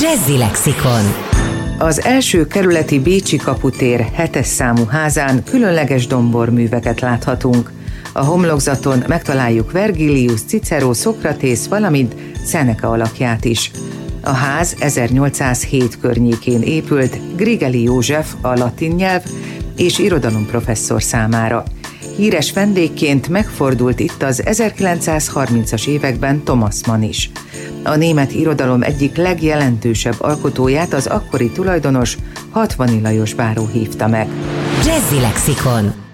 Jazzy Lexikon. Az első kerületi Bécsi kaputér 7-es számú házán különleges domborműveket láthatunk. A homlokzaton megtaláljuk Vergilius, Cicero, Szokratész, valamint Seneca alakját is. A ház 1807 környékén épült Grigeli József, a latin nyelv és irodalomprofesszor számára. Híres vendégként megfordult itt az 1930-as években Thomas Mann is. A német irodalom egyik legjelentősebb alkotóját az akkori tulajdonos, Hatvani Lajos báró hívta meg. Jazzy Lexikon.